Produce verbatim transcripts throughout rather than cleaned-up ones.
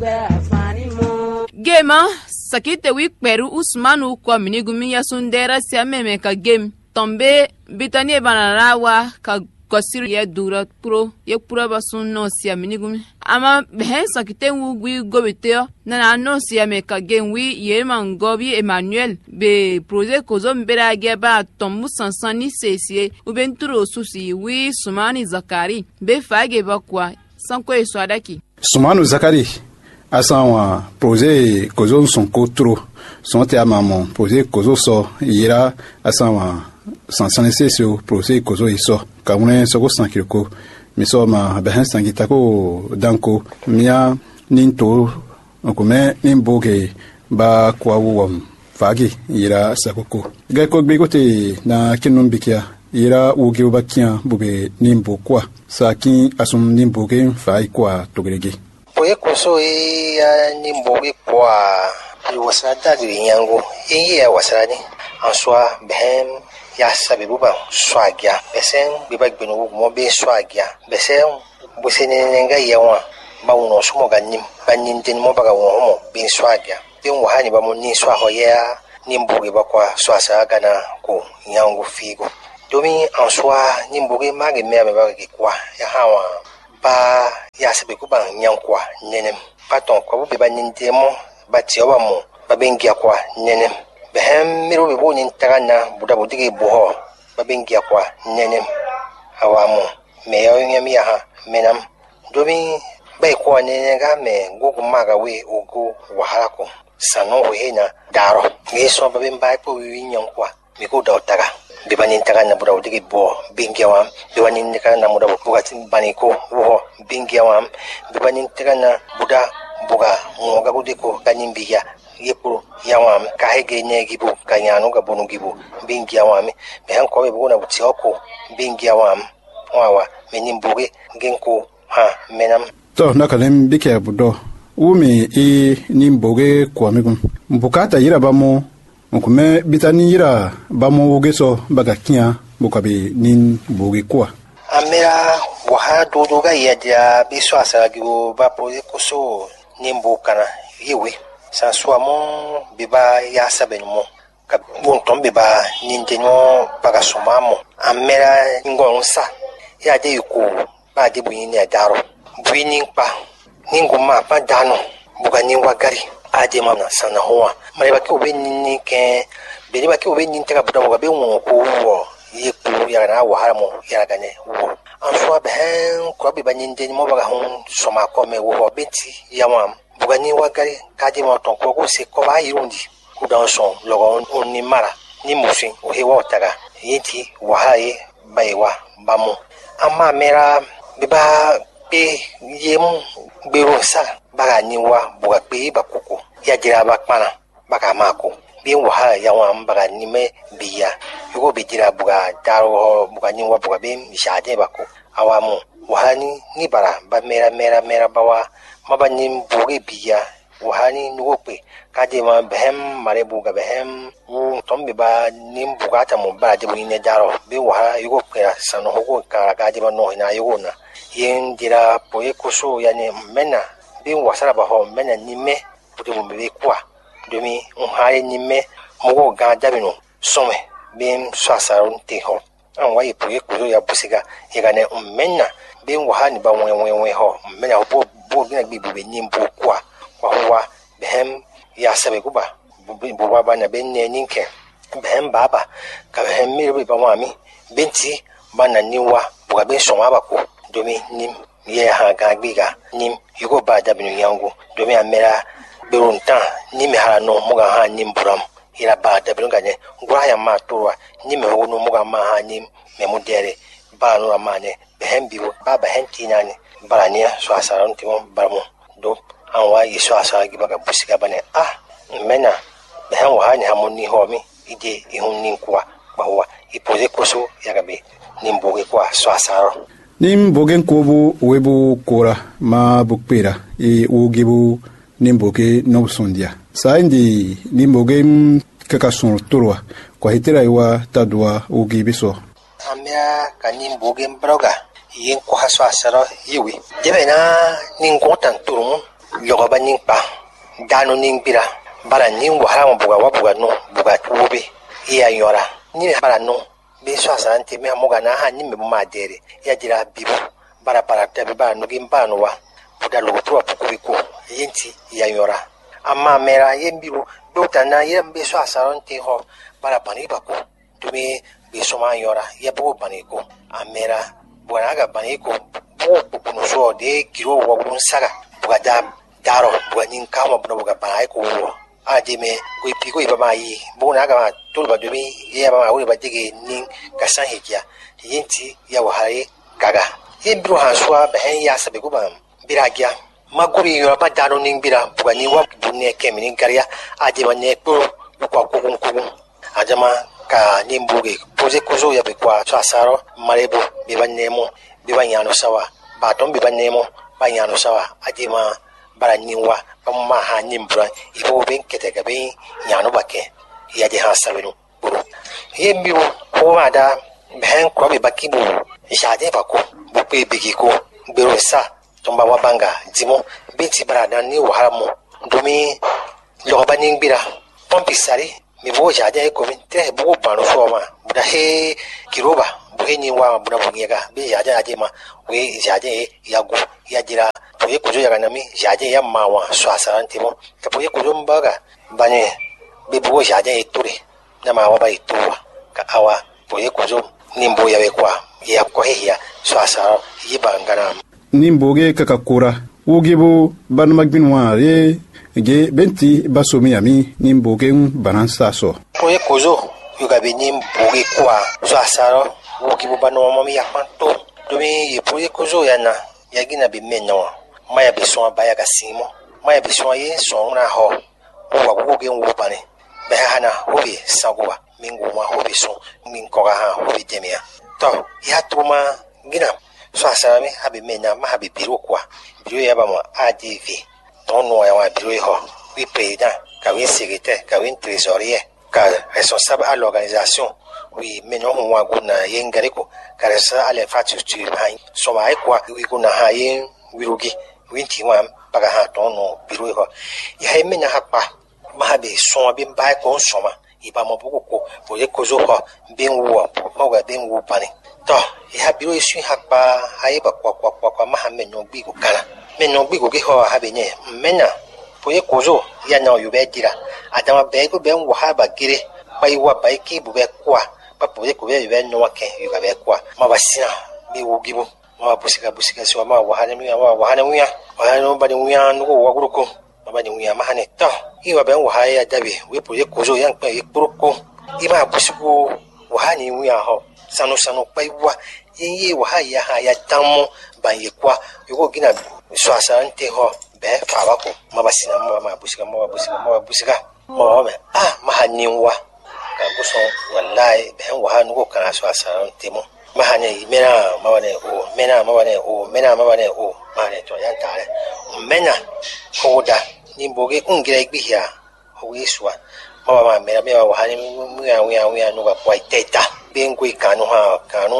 Gema sakite wi peru Usmanu kwa minigumi ya sundera siameme ka game tombe bitani banarawa ka gosiru ye dura pro ye pura basunno sia minigumi ama behen sakite wu gwi gobeteo na no siame ka game wi ye mangobi Emmanuel be projet kozo mbera geba tombu sansani sesie ubenturo susi wi Sumani Zakari be fage bakwa sanko eswadaki Sumanu Zakari asanwa projet kozo sonko tro sonte amamo projet kozo so yira asanwa sansani sesio projet kozo iso kamune soko sankirko miso ma behen sangitako danko mia ninto okome nimboge ba kwa wom fagi yira sakoko gako gbegote na kinumbikia yira woge bakia bube nimbo kwa saki asum nimboge fai kwa togrege Oye koso ya nimboge kwa wasada yango iye wasani answa behem ya sabe buba swagya besen biba gbenu mo be swagya besen busene nga yawa ba uno sumo ganim banin tin mo baga wo mo bin swagya tin wa hani ba mo ni swa ho ya nimboge ba kwa swasa gana ko yango figo domi answa nimboge mage me ba ke kwa ya hawa ba ya sabe kuba nyankwa nenem paton ko be ba nindemo ba tiwa mo ba bengia kwa nenem behem miro be bonin tagana buda budigi boho ba bengia kwa nenem awamo me yo nyami ha menam domi bai kwa nenega me gugu maga we ugu wahala ko sano ho hena daro me so ba ben bai po wi nyankwa me ko da taga be banin tagana buda budigi bo bengia wa be banin tagana buda bugati baniko wo bengia wa be banin tagana buda buga ngoga budiko kanimbiya yepo yawam ka hege nyegibu kanyano ga bonu gibu bingi yawam me han ko be bona buti oko bingi yawam wawa menimbuge genko ha menam to nakalem bike budo umi e nimboge kwa migun mbukata yira bamo nkume bitani yira bamo wogeso bagakia bukabe nin boge kwa amera waha dodoga yadia biso asaragibo bapo koso nimbukana yewe sansua mo biba ya sabenu mo ka bonton biba nindenyo baga somamo amera ngonsa ya de yuko ba de buyin ya daro buyin pa ninguma pa dano buga ni wagari ade mamna sana hoa mare ba ke obenni ke beni ba ke obenni ntaka buda buga be won ko wo ye ku ya na wa haramo ya gane wo ansua ben ko biba nindenyo mo baga hon soma ko me wo beti yamam bugani wagari kaji mo ton ko se ko ba yirundi ku dan son logo onni mara ni musin o he wotaga yiti wahaye baiwa bamu amma mera biba pe yem gbero sa baga ni wa buga pe ba koko ya jira ba pana baga mako bi waha ya wa baga ni me biya yugo bi jira buga daro buga ni wa buga be mishaje bako awamu wahani ni bara ba mera mera mera bawa mabani buge biya wahani nugope kaje ma behem mare buga behem wu tombe ba nim bugata mo ba de bune daro be waha yugo pera sano hogo kara kaje ma no ina yugo na yen dira poye kuso yani mena be wasara ba ho mena nimme puti mo be kwa domi on haye nimme mo ga dabino some be swasarun te ho an waye poye kuso ya busiga yegane mena be wahani ba won won won ho mena ho bo gina gbe be nimbo kwa kwa huwa behem ya sabe kuba bo baba na benne ninke behem baba ka behem mi be ba mami benti bana niwa buga be so maba ko domi nim ye ha ga gbiga nim yugo ba da binu yango domi amera be runta nimi ha no muga ha nim buram ira ba da binu gane ngura ya ma towa nimi ho no muga ma ha nim me mudere ba no amane behem biwo baba henti nani barania so asaron timo barmo do anwa yeso asara gibaga busiga bane ah mena behan wa hani hamoni homi ide ihunnin kwa bawa ipoze koso yagabe nimboge kwa so asaro nimboge nkobu webu kora ma bukpera e ugibu nimboge nobsundia saindi nimboge kaka sun turwa kwa hitira iwa tadwa ugibiso amya kanimboge mbroga yin ko haso asaro yiwi debe na ningo tan turum yogoba ning pa danu ning bira bara ning wahara buga wa buga no buga tuobe iya yora ni bara no be so asante me amoga na ha ni me ma dere ya jira bibo bara bara te be bara no gimba no wa buda logo to apukubiko yenti ya yora amma mera yembibo dota na yembe so asarante ho bara bani bako tumi be so ma yora ya bo bani ko amera bwana ga bani ko bo buno so de kiro wa bun saga buga da daro buga nin kama buno buga bani ko wo adime go piko iba mai bona ga to ba dumi ya ba wuri ba dige nin kasan hijia yinti ya wahare gaga yembro hanswa behen ya sabe go ba biragia maguri yo ba daro nin bira buga ni wa bunne kemini garia adima ne ko ko ko ko ajama ka nimbuge pose kozo ya be kwa tsaro marebo be banemo be banyano sawa ba ton be banemo banyano sawa adima bara niwa pamma ha nimbra ibo ben ketega be nyano bake ya de ha sabenu buru yembi ko wada ben ko be bakibu jade bako bu pe bigi ko bero sa tomba wabanga dimo beti bara na ni waharamu domi loba ningbira pompi sari mi bo jade ko min te bu banu so ma buda he kiroba bu he ni wa buda bunyega be jade ajema we jade yago yajira poye kujo yaga nami jade ya mawa swasa antimo ka poye kujo mbaga banye be bo jade ituri na mawa ba ituwa ka awa poye kujo nimbo yawe kwa ya ko hiya swasa yibangana nimboge kakakura wogibo banmagbinwa ye ge benti basomi ami nimboge banansa so poye kujo yuga be nimboge kwa swasa wogibo banoma mi yakwanto domi poye kujo yana yagina be menyo maya be so baya ga simo maya be so ye so na ho o wa go ge wo bane be hana hobi sagoba mingu ma hobi so min ko ga ha hobi demia to ya tuma gina so asami habi menya ma habi biro kwa biro ya ba mo adv ton no ya wa biro ho wi president ka wi secrétaire ka wi trésorier ka responsable à l'organisation wi menyo ho wa guna yengariko ka responsable à l'infrastructure hai so ma kwa wi guna ha yen wirugi winti wa baga ha ton no biro ho ya he menya ha pa ma habi so bi ba ko so ma iba mo buku ko bo ye ko zo ko bin wo mo ga bin wo pani to ya biro isu hakpa haye ba kwa kwa kwa kwa mahamme no bi ko kala men no bi ko ge ho ha be nye mena bo ye ko zo ya na yu be dira adama be ko be wo ha ba gire ba yi wa ba ki bu be kwa ba bo ye ko be be no wa ke yu ga be kwa ma ba sina bi wo gibo ma busika busika so ma wa ha ne mi wa wa ha ne wi ya wa no ba ne wi ya no wa guru ko ma ba ne wi ya ma ha ne to iwa ben wa ya dabe we po ye kozo yan pe ye proko iba busiku wa ni wi ho sanu sanu pe wa yin ye wa ya ha ya tamo ban ye kwa yugo gina so asante ho be fa ba ko ma basina ma ma busika ma busika ma busika ma ma ah ma hanin wa ka guso wallahi ben wa nu ko kana so asante mo ma hanye mena ma wane o mena ma wane o mena ma wane o ma ne to yan tare mena ko da nimboge ungira igbihia howiswa mama ma mera mera wa hani muya muya muya nuga kwa iteta bengwe kanu ha kanu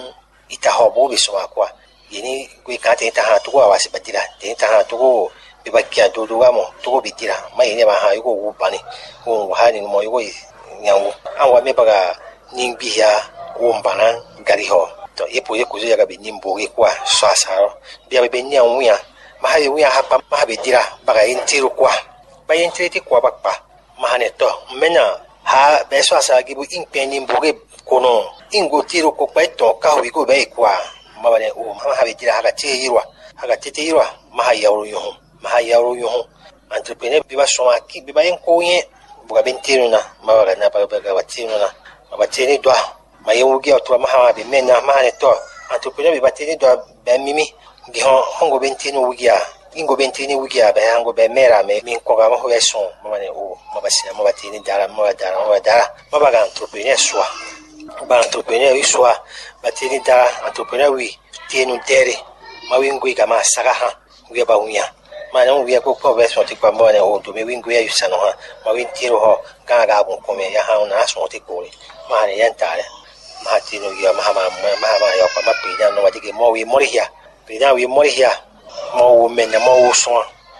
ita hobo biswa kwa yini gwe kate ita ha tuwa wasi batira ita ha tugo bibakia dodo wamo tugo bitira mai ne ba ha yugo ubani ko hani mo yugo nyangu anwa mebaga ningbihia wombana gariho to yepo ye kuzo yaga binimboge kwa swasaro bia be nyamuya mahaye wiya hapa mahabe dira baga intiru kwa ba intreti kwa bakpa mahane to mena ha beso asa gibu inpeni mboge kono ingo tiru ko kwa to ka wi go be kwa mabane o mahabe dira haga tiyirwa haga tiyirwa mahaya ru yo mahaya ru yo entrepreneur biba soma ki biba yen ko yen buga bentiru na mabaga na baga watinu na mabateni dwa mayewugi otwa mahabe mena mahane to entrepreneur biba teni dwa be mimi giho hongo bentini wugia ingo bentini wugia be hango be mera me min ko ga mo weso mane o mabasi mabatini dara mabadara mabadara mabaga entrepreneur swa ba entrepreneur swa batini dara entrepreneur wi tienu tere mawingo ga ma saga ha wi ba unya mana wi ko ko be so ti kwa mane o do me wingo ya yusano ha mawintiro ho ga ga gun ko me ya ha na so ti ko mane yan tare ma tino ya mahama mahama ya kwa mapi ya no wa ti mo wi mo ria Pida wi morihia mo mena mo so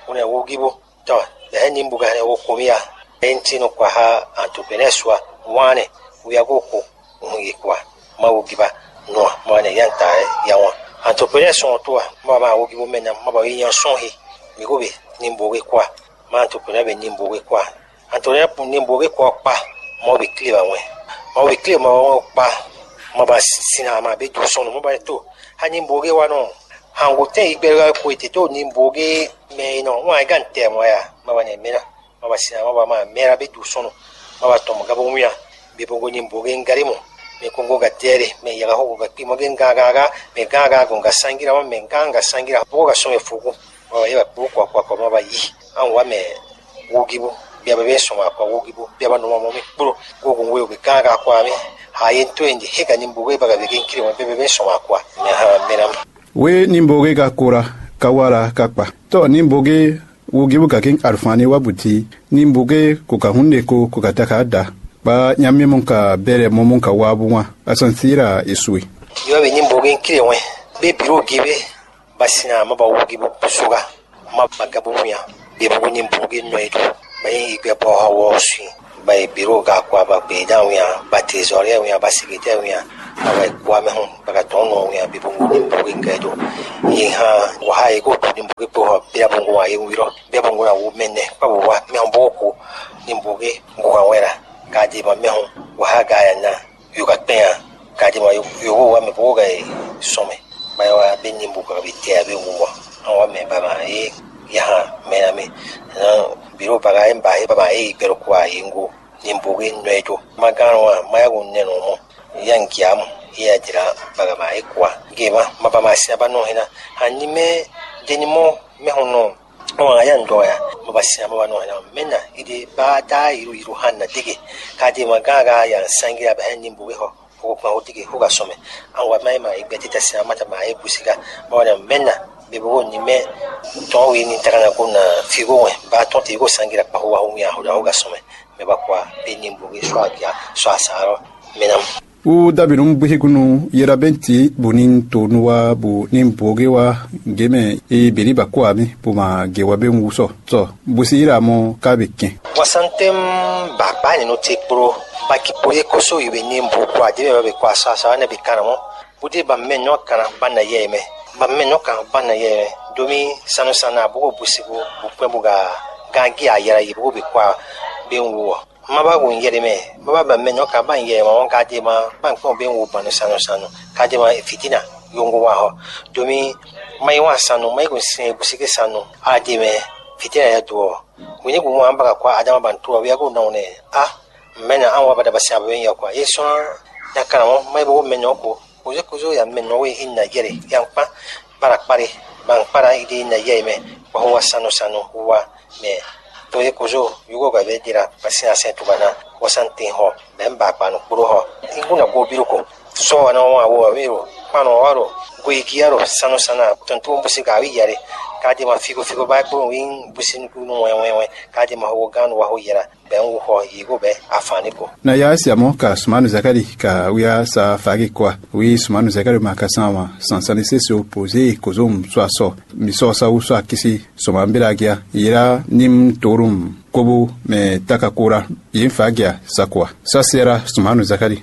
una wogibo to da ni mbuga ne wo komia entino kwa ha entrepreneurswa wane uyago ko ungi kwa ma wogiba no ma ne yanta yawa entrepreneurswa to ma ma wogibo mena ma ba yin son he mi go be ni mbuga kwa ma entrepreneur be ni mbuga kwa entrepreneur ni mbuga kwa pa mo be clear wan mo be clear mo pa ma ba sina ma be do son mo ba to ha ni mbuga wa no hango te igbera ko ite to ni mbuga me no wa gan te mo ya ma ba ne mena ma ba sina ma ba ma mera be do son ma ba to mo ga bo muya be bongo ni mbuga ngarimo me kongo ga tere me ya ho ga pimo genga ga ga me ga ga go ga sangira ma me ganga sangira bo ga so me fuku o ya bo kwa kwa kwa ma ba yi an wa me wogibo bia be so ma kwa wogibo bia ba no mo me bro go go we ga ga kwa me ha yin to ndi he ga ni mbuga ba ga be genkiri mo be be so ma kwa me ha me na we ni mbuga ga kura kawara kakpa to ni mbuga wogibo ka king arfani wabuti ni mbuga ko ka hunde ko ko ka takada ba nyame mun ka bere mo mun ka wabuwa asansira isui yo be nyimbo gen kire we be biro gibe basina ma ba wogibo suga ma ba gabo muya be bo nyimbo gen noedo ba yi be bo hawo su ba biro ga kwa ba be da we ba tesore we ba sigete we ba kwa me hon ba ka tono we be bo nyimbo gen gado yi ha wa ha ego nyimbo ge bo be ba ngo wa yi wiro be ba ngo na wo menne ba bo wa me on boko nyimbo ge ngo wa wera kadi ma meho wa haga ya na yuga pea kadi ma yugo wa me boga e some ba wa benni mbuka bi tia be wo wa me ba ma e ya me na me na biro ba ga emba e ba ba e pero kwa ingo nimbuge nwejo magano wa mayago neno mo yankiam ya jira ba ga ma e kwa gema ma ba ma sia ba no hina hanime denimo me hono o aya ndoya mabasina maba no na mena ide ba da iru iru hanna dige kadi magaga ya sangira ba hanni mbuwe ho ko kwa dige ho ga some an wa mai mai betita sia mata mai busiga ba na mena be bo ni me to wi ni tarana ko na figo we ba to ti go sangira pa ho wa ho ya ho ga some me ba kwa be ni mbuwe swa ya swa saro mena u dabirum buhigunu yera benti bunin tonuwa bu nimboge wa geme e beriba kwami puma gewa be nguso so busira mo kabike wasantem baba ni no tekpro baki poye koso ibe nimbo kwa de be kwa sasa na be kanamo budi ba menyo kana bana yeme ba menyo kana bana yeme domi sanu sana bugo busigo bupwebuga gangi ayara yibo be kwa be nwo maba gun yere me baba ba menyo ka ban ye ma ka de ma ban ko be wu ban sanu sanu ka de ma fitina yongo wa ho domi mai wa sanu mai gun se busike sanu a de me fitina ya do woni gun wa ba kwa adama ban to wi go no ne ah mena an wa ba da ba sa ben ya kwa yeso ya kana mo mai bo menyo ko ko je ko zo ya menyo we in na yere yang pa para pare ban para ide na ye me wa ho sanu sanu wa me to ye kozo yugo ga be dira pasia se to bana wasantin ho bemba pa no kuro ho inguna go biruko so na wa wo wiro pano waro go ikiaro sano sana tanto mbusi ga wi yare kadi ma figo figo ba ko win busin ku no we we kadi ma ho gan wa ho yara ben wo ho yigo be afani ko na ya siamo ka Sumanu Zakari ka wiya sa fagi kwa wi Sumanu Zakari ma ka sama sansanise se opposé kozom so so mi so sa u so akisi so mambira gya ira nim torum kobo me takakura yin fagia sakwa sasera Sumanu Zakari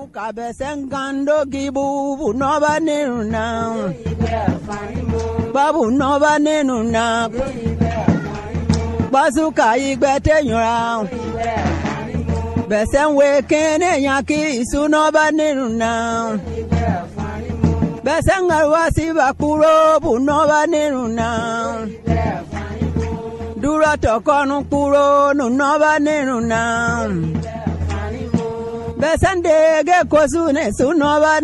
kabesengando gibu bunoba nenuna babu noba nenuna bazuka igbete nyura besenwe kene yaki sunoba nenuna besengarwasi bakuro bunoba nenuna dura tokonu kuro nunoba nenuna besande ge kozune sunoba